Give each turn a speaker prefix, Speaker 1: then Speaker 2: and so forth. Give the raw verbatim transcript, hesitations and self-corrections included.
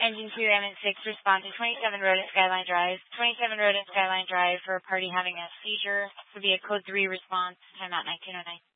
Speaker 1: Engine two, M N six, respond to twenty-seven Road at Skyline Drive. twenty-seven Road at Skyline Drive for a party having a seizure. Would be a code three response, time out nineteen oh nine.